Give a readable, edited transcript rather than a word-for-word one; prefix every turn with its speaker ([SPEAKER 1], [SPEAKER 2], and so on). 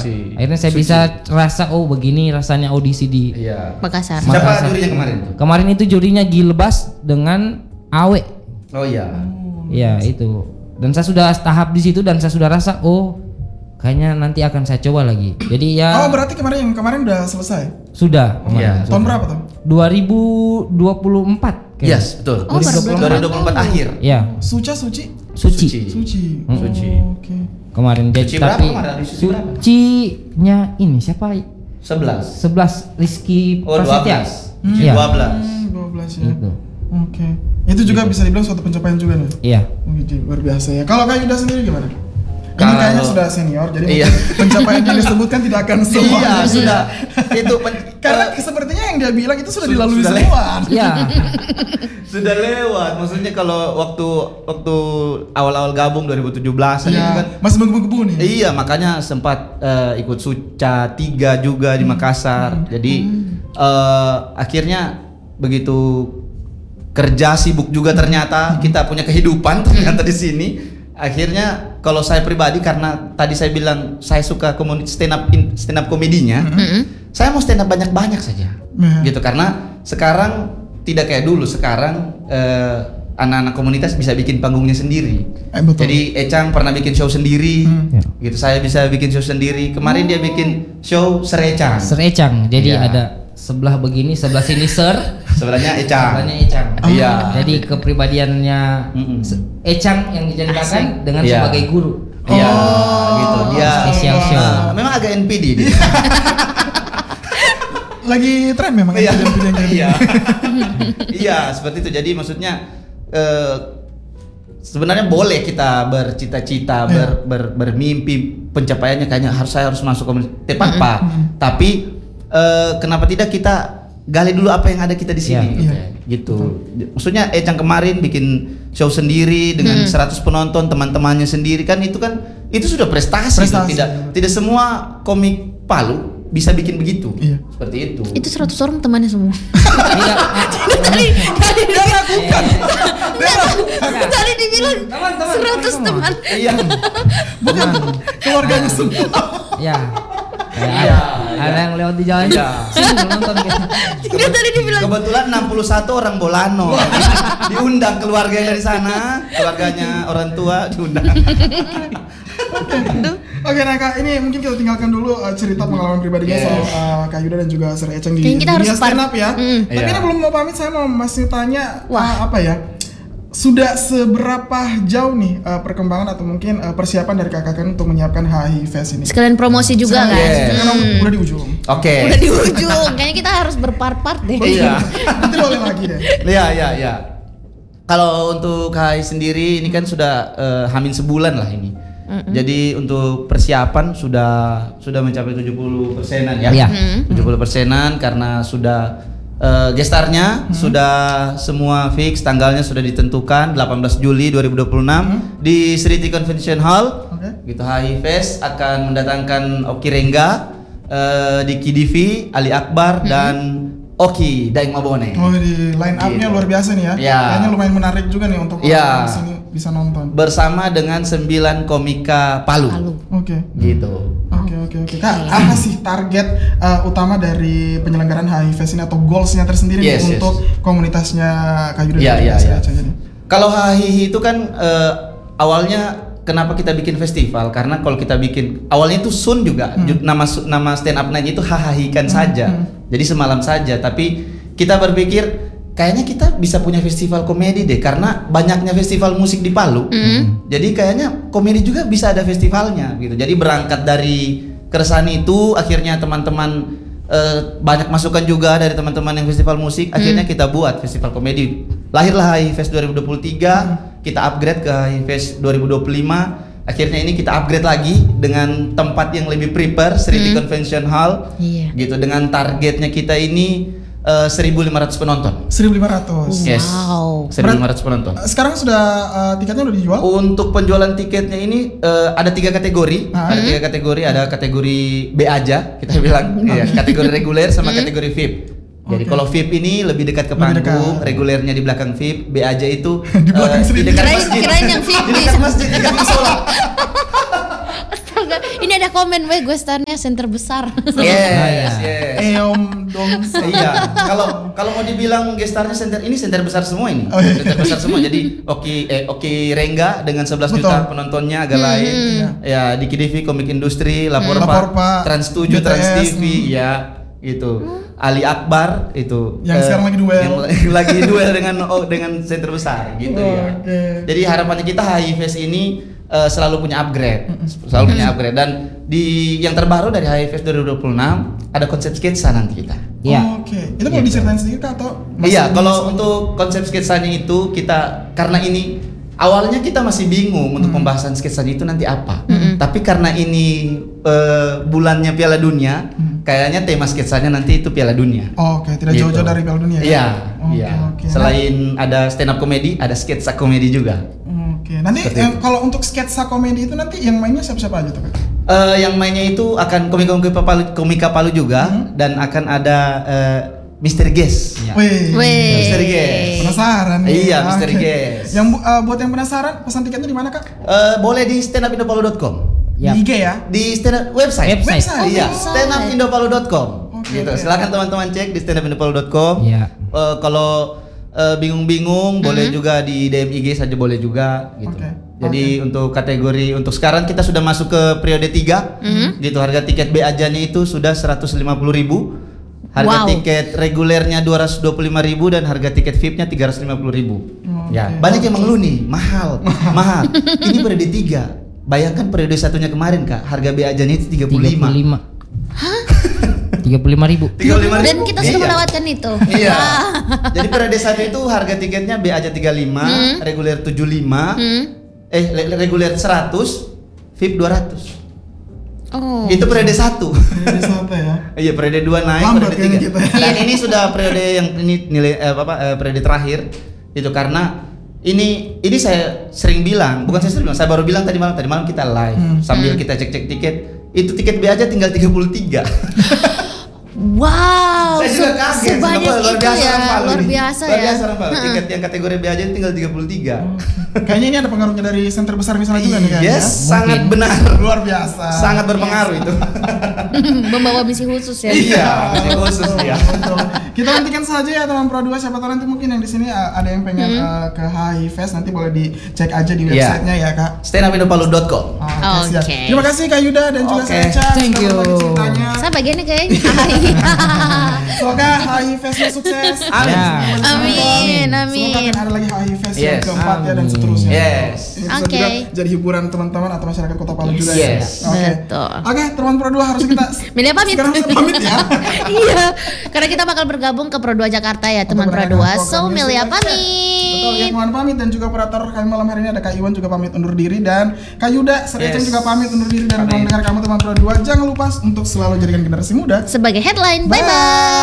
[SPEAKER 1] Akhirnya saya bisa rasa begini rasanya audisi di
[SPEAKER 2] Makassar.
[SPEAKER 3] Siapa jurinya kemarin?
[SPEAKER 1] Kemarin itu jurinya Gilbas dengan Awe.
[SPEAKER 3] Oh iya.
[SPEAKER 1] Iya itu. Dan saya sudah tahap di situ dan saya sudah rasa kayaknya nanti akan saya coba lagi. Jadi ya.
[SPEAKER 4] Oh berarti yang kemarin udah selesai?
[SPEAKER 1] Sudah.
[SPEAKER 3] Iya.
[SPEAKER 4] Tahun berapa tuh?
[SPEAKER 1] 2024. Kayaknya.
[SPEAKER 3] Yes, betul. 2024
[SPEAKER 2] 2024
[SPEAKER 3] akhir.
[SPEAKER 1] Iya.
[SPEAKER 4] Suci.
[SPEAKER 1] Suci.
[SPEAKER 4] Oke.
[SPEAKER 1] Kemarin dia
[SPEAKER 3] Suci berapa
[SPEAKER 1] tapi
[SPEAKER 3] kemarin? Suci berapa?
[SPEAKER 1] Suci-nya ini siapa?
[SPEAKER 3] 11
[SPEAKER 1] Rizky
[SPEAKER 3] Oh
[SPEAKER 1] Prasetya.
[SPEAKER 3] 12
[SPEAKER 1] Iya.
[SPEAKER 4] 12 ya.
[SPEAKER 1] Itu.
[SPEAKER 4] Oke. Itu juga bisa dibilang suatu pencapaian juga nih.
[SPEAKER 1] Iya.
[SPEAKER 4] Wih, luar biasa ya. Kalau Kak Yuda sendiri gimana? Ini
[SPEAKER 3] Kalau-
[SPEAKER 4] kayaknya sudah senior, jadi
[SPEAKER 3] Iya.
[SPEAKER 4] mungkin pencapaian yang disebutkan tidak akan semua.
[SPEAKER 3] Iya, sudah. Itu
[SPEAKER 4] Karena sepertinya yang dia bilang itu sudah dilalui
[SPEAKER 3] sudah
[SPEAKER 4] semua.
[SPEAKER 1] Iya.
[SPEAKER 3] sudah lewat. Maksudnya kalau waktu awal-awal gabung 2017
[SPEAKER 4] Iya,
[SPEAKER 3] itu kan
[SPEAKER 4] masih menggebu-gebu nih.
[SPEAKER 3] iya, makanya sempat ikut Suca 3 juga di Makassar. Jadi akhirnya begitu kerja sibuk juga ternyata kita punya kehidupan ternyata di sini. Akhirnya kalau saya pribadi karena tadi saya bilang saya suka stand up komedinya, saya mau stand up banyak-banyak saja. Gitu karena sekarang tidak kayak dulu. Sekarang anak-anak komunitas bisa bikin panggungnya sendiri.
[SPEAKER 4] Betul.
[SPEAKER 3] Jadi Ecang pernah bikin show sendiri. Gitu saya bisa bikin show sendiri. Kemarin dia bikin show Serecang.
[SPEAKER 1] Serecang. Jadi
[SPEAKER 3] Iya.
[SPEAKER 1] ada sebelah begini, sebelah sini
[SPEAKER 3] Sebelahnya Ecang.
[SPEAKER 1] sebelahnya Ecang.
[SPEAKER 3] Iya.
[SPEAKER 1] Jadi kepribadiannya Ecang yang dijadikan dengan
[SPEAKER 3] Iya.
[SPEAKER 1] sebagai guru.
[SPEAKER 3] Iya, gitu. Dia
[SPEAKER 1] Special show.
[SPEAKER 3] memang agak NPD dia.
[SPEAKER 4] Lagi tren memang
[SPEAKER 3] Iya.
[SPEAKER 4] yang kayak
[SPEAKER 3] Iya. Iya, seperti itu. Jadi maksudnya sebenarnya boleh kita bercita-cita, bermimpi pencapaiannya kayaknya saya harus masuk komunitas. Tepat Pak. Tapi kenapa tidak kita gali dulu apa yang ada kita di sini, gitu. Maksudnya Ecang kemarin bikin show sendiri dengan 100 penonton, teman-temannya sendiri kan itu sudah prestasi. Tidak semua komik Palu bisa bikin begitu.
[SPEAKER 4] Iya.
[SPEAKER 3] Seperti itu.
[SPEAKER 2] Itu 100 orang temannya semua.
[SPEAKER 1] Tidak.
[SPEAKER 4] Dia lakukan.
[SPEAKER 2] Tadi dibilang
[SPEAKER 1] Teman-teman
[SPEAKER 2] 100 teman.
[SPEAKER 3] Iya.
[SPEAKER 4] Bukan keluarganya semua.
[SPEAKER 1] Ya.
[SPEAKER 3] Iya.
[SPEAKER 1] Ada yang lewat di jalan.
[SPEAKER 3] Iya.
[SPEAKER 1] Sini nonton gitu.
[SPEAKER 2] Dia tadi dibilang
[SPEAKER 3] Kebetulan 61 orang Bolano. Diundang keluarga yang dari sana, keluarganya orang tua diundang.
[SPEAKER 4] Oke, nah Kak, ini mungkin kita tinggalkan dulu cerita pengalaman pribadinya soal Kak Yuda dan juga Sir Ecang di
[SPEAKER 2] Kayaknya kita harus
[SPEAKER 4] dunia stand up ya. Tapi
[SPEAKER 3] Iya.
[SPEAKER 4] ini belum mau pamit, saya mau masih tanya
[SPEAKER 2] Wah.
[SPEAKER 4] apa ya? Sudah seberapa jauh nih perkembangan atau mungkin persiapan dari kakak untuk menyiapkan HI Fest ini?
[SPEAKER 2] sekalian promosi juga kan.
[SPEAKER 3] Yes.
[SPEAKER 4] Karena udah di ujung.
[SPEAKER 3] Oke.
[SPEAKER 2] Udah di ujung. Kayaknya kita harus berpart-part deh.
[SPEAKER 3] Iya.
[SPEAKER 4] Nanti boleh lagi deh.
[SPEAKER 3] Iya. Kalau untuk Kai sendiri ini kan sudah hamin sebulan lah ini. Jadi untuk persiapan sudah mencapai 70%-an ya.
[SPEAKER 1] Iya.
[SPEAKER 3] 70%-an karena sudah gestarnya sudah semua fix, tanggalnya sudah ditentukan 18 Juli 2026 di Sriti Convention Hall. Gitu HI Fest akan mendatangkan Oki Rengga, Diki Divi, Ali Akbar dan Oki Daeng Mabone.
[SPEAKER 4] Oh, di line up-nya
[SPEAKER 3] Gitu.
[SPEAKER 4] luar biasa nih ya.
[SPEAKER 3] Iya.
[SPEAKER 4] Kayaknya lumayan menarik juga nih untuk
[SPEAKER 3] Iya.
[SPEAKER 4] orang di sini bisa nonton.
[SPEAKER 3] Bersama dengan 9 komika Palu.
[SPEAKER 4] Oke.
[SPEAKER 3] Gitu.
[SPEAKER 4] Oke. Kak, apa sih target utama dari penyelenggaraan HI Fest ini atau goals-nya tersendiri nih
[SPEAKER 3] Yes,
[SPEAKER 4] untuk komunitasnya Kak Yuda
[SPEAKER 3] Iya,
[SPEAKER 4] dan juga
[SPEAKER 3] iya.
[SPEAKER 4] Sir Ecang ini?
[SPEAKER 3] Kalau HIHI itu kan awalnya kenapa kita bikin festival? Karena kalau kita bikin awalnya itu Sun juga nama stand up night itu hahahikan saja. Jadi semalam saja, tapi kita berpikir kayaknya kita bisa punya festival komedi deh karena banyaknya festival musik di Palu. Jadi kayaknya komedi juga bisa ada festivalnya gitu. Jadi berangkat dari keresahan itu akhirnya teman-teman banyak masukan juga dari teman-teman yang festival musik, akhirnya kita buat festival komedi. Lahirlah HI Fest 2023, kita upgrade ke HI Fest 2025. Akhirnya ini kita upgrade lagi dengan tempat yang lebih prepare, Sriti Convention Hall.
[SPEAKER 2] Iya.
[SPEAKER 3] Gitu dengan targetnya kita ini 1.500 penonton.
[SPEAKER 4] 1.500.
[SPEAKER 3] Yes.
[SPEAKER 2] Wow.
[SPEAKER 3] 1.500 penonton.
[SPEAKER 4] Sekarang sudah tiketnya udah dijual?
[SPEAKER 3] Untuk penjualan tiketnya ini ada 3 kategori. Ada 3 kategori, ada kategori B aja kita bilang, ya, kategori reguler sama kategori VIP. Jadi kalau VIP ini lebih dekat ke
[SPEAKER 4] Lebih
[SPEAKER 3] panggung,
[SPEAKER 4] dekat.
[SPEAKER 3] regulernya di belakang VIP, B aja itu
[SPEAKER 4] Di belakang
[SPEAKER 3] di
[SPEAKER 4] sendiri.
[SPEAKER 3] dekat
[SPEAKER 2] Kirain-
[SPEAKER 3] masjid.
[SPEAKER 2] kirain yang VIP
[SPEAKER 3] di dekat masjid, di dekat musola.
[SPEAKER 2] Astaga. tiba-tiba ini ada komen, weh gue startnya center besar.
[SPEAKER 3] Yes.
[SPEAKER 4] Om dong.
[SPEAKER 3] Iya, kalau mau dibilang gestarnya center ini center besar semua ini.
[SPEAKER 4] Oh, iya.
[SPEAKER 3] Center besar semua. Jadi Oki Rengga dengan 11
[SPEAKER 4] Betul.
[SPEAKER 3] juta penontonnya agak lain. Ya, Diki TV, Komik Industri, Laporpa,
[SPEAKER 4] Laporpa,
[SPEAKER 3] Trans 7,
[SPEAKER 4] BTS,
[SPEAKER 3] Trans TV, ya gitu. Ali Akbar itu
[SPEAKER 4] Yang sekarang lagi duel.
[SPEAKER 3] yang lagi duel dengan center besar gitu ya.
[SPEAKER 4] Oke.
[SPEAKER 3] Jadi harapannya kita HI Fest ini selalu punya upgrade, dan di yang terbaru dari HI Fest 2026 ada konsep sketsa nanti kita.
[SPEAKER 1] Iya.
[SPEAKER 4] Oke. Itu mau diceritain sedikit Kak, atau
[SPEAKER 3] Iya,
[SPEAKER 4] masih
[SPEAKER 3] kalau
[SPEAKER 4] bisa-
[SPEAKER 3] untuk konsep sketsanya itu kita karena ini awalnya kita masih bingung untuk pembahasan sketsanya itu nanti apa. Tapi karena ini bulannya Piala Dunia, kayaknya tema sketsanya nanti itu Piala Dunia.
[SPEAKER 4] Oke, tidak
[SPEAKER 3] Gitu.
[SPEAKER 4] jauh-jauh dari Piala Dunia.
[SPEAKER 3] Iya,
[SPEAKER 4] Oke,
[SPEAKER 3] iya.
[SPEAKER 4] oke.
[SPEAKER 3] Selain ada stand up komedi, ada sketsa komedi juga.
[SPEAKER 4] Oke. Nanti
[SPEAKER 3] Seperti itu.
[SPEAKER 4] kalau untuk sketsa komedi itu nanti yang mainnya siapa-siapa aja tuh Kak?
[SPEAKER 3] Yang mainnya itu akan komika Palu juga dan akan ada Mr. Guest.
[SPEAKER 1] Iya.
[SPEAKER 4] Wih.
[SPEAKER 3] Mr. Guest.
[SPEAKER 4] Penasaran nih.
[SPEAKER 3] Iya, Mr.
[SPEAKER 4] Oke.
[SPEAKER 3] Guest.
[SPEAKER 4] Yang buat yang penasaran, pesan tiketnya di mana Kak?
[SPEAKER 3] Boleh di standupindopalu.com.
[SPEAKER 1] Yap.
[SPEAKER 4] Di IG ya.
[SPEAKER 3] Di website.
[SPEAKER 1] Website.
[SPEAKER 3] Iya,
[SPEAKER 2] website.
[SPEAKER 3] standupindopalu.com.
[SPEAKER 4] Oke,
[SPEAKER 3] Gitu.
[SPEAKER 4] oke.
[SPEAKER 3] Silakan teman-teman cek di standupindopalu.com.
[SPEAKER 1] Iya.
[SPEAKER 3] Kalau bingung-bingung boleh juga di DM IG saja boleh juga gitu.
[SPEAKER 4] Oke.
[SPEAKER 3] Jadi untuk kategori untuk sekarang kita sudah masuk ke periode 3. Gitu harga tiket B aja-nya itu sudah 150.000. Harga
[SPEAKER 2] Wow.
[SPEAKER 3] tiket regulernya 225.000 dan harga tiket VIP-nya 350.000. Ya,
[SPEAKER 4] Oke.
[SPEAKER 3] banyak yang mengeluh nih, mahal. Ini periode 3. Bayangkan periode satunya kemarin Kak, harga B aja-nya itu 35.
[SPEAKER 1] 35. Hah? 35.000.
[SPEAKER 3] 35.000.
[SPEAKER 2] Dan kita sudah
[SPEAKER 3] Iya.
[SPEAKER 2] melewatkan itu.
[SPEAKER 3] Iya. Jadi periode 1 itu harga tiketnya B aja 35, reguler 75, reguler 100, VIP 200.
[SPEAKER 2] Oh.
[SPEAKER 3] Itu periode 1.
[SPEAKER 4] Jadi santai ya.
[SPEAKER 3] Iya, periode 2 naik,
[SPEAKER 4] Lambat
[SPEAKER 3] periode 3.
[SPEAKER 4] kayaknya kita.
[SPEAKER 3] Dan ini sudah periode yang ini nilai periode terakhir. Itu karena ini saya sering bilang, bukan saya sering bilang, saya baru bilang tadi malam kita live sambil kita cek-cek tiket. Itu tiket B aja tinggal 33.
[SPEAKER 2] Wow.
[SPEAKER 3] Saya juga kaget.
[SPEAKER 2] Sebanyak
[SPEAKER 3] luar
[SPEAKER 2] itu
[SPEAKER 3] biasa
[SPEAKER 2] ya.
[SPEAKER 3] Orang Palu
[SPEAKER 2] Luar
[SPEAKER 3] ini.
[SPEAKER 2] biasa
[SPEAKER 3] Luar
[SPEAKER 2] ya.
[SPEAKER 3] biasa Orang Palu. Tiket yang kategori B aja tinggal 33.
[SPEAKER 4] Kayaknya ini ada pengaruhnya dari center besar misalnya juga nih kayaknya.
[SPEAKER 3] Yes, sangat benar.
[SPEAKER 4] Luar biasa.
[SPEAKER 3] Sangat berpengaruh itu.
[SPEAKER 2] Membawa misi khusus ya.
[SPEAKER 3] Iya, masih khusus dia.
[SPEAKER 4] Betul. Kita nantikan saja ya teman Pro 2, siapa tahu nanti mungkin yang di sini ada yang pengen ke HI Fest, nanti boleh dicek aja di websitenya ya Kak.
[SPEAKER 3] standupindopalu.com.
[SPEAKER 4] Oke, siap.
[SPEAKER 2] Oke.
[SPEAKER 4] Terima kasih Kak Yuda dan juga
[SPEAKER 3] Oke.
[SPEAKER 4] Seca.
[SPEAKER 1] Thank you.
[SPEAKER 4] Ceritanya.
[SPEAKER 2] Saya bagiannya kayaknya. Hai.
[SPEAKER 4] Semoga HI Festnya sukses.
[SPEAKER 3] Amin.
[SPEAKER 1] Ya.
[SPEAKER 2] Amin,
[SPEAKER 4] Semoga
[SPEAKER 2] amin.
[SPEAKER 4] akan ada lagi HI Fest yang
[SPEAKER 3] Yes.
[SPEAKER 4] keempat ya dan seterusnya.
[SPEAKER 3] Yes.
[SPEAKER 4] Ini bisa
[SPEAKER 2] Oke.
[SPEAKER 4] juga jadi hiburan teman-teman atau masyarakat Kota Palu juga
[SPEAKER 3] Yes.
[SPEAKER 4] ya. Oke.
[SPEAKER 2] Betul.
[SPEAKER 4] Oke, teman Pro 2 harus kita
[SPEAKER 2] Milia pamit.
[SPEAKER 4] sekarang harus pamit ya.
[SPEAKER 2] Iya, karena kita bakal bergabung ke Pro 2 Jakarta ya teman Pro 2. So Milia
[SPEAKER 4] Betul, ya
[SPEAKER 2] pamit.
[SPEAKER 4] mohon pamit dan juga operator kami malam hari ini ada Kak Iwan juga pamit undur diri dan Kak Yuda Sericen
[SPEAKER 3] Yes.
[SPEAKER 4] juga pamit undur diri dan
[SPEAKER 3] Pamit.
[SPEAKER 4] mendengar kamu teman Pro 2. Jangan lupa untuk selalu jadikan generasi muda
[SPEAKER 2] Sebagai headline. Bye bye.